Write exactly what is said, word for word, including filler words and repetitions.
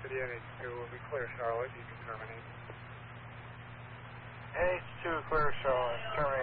City, N H two will be clear Charlotte, you can terminate. N H two, clear Charlotte, terminate.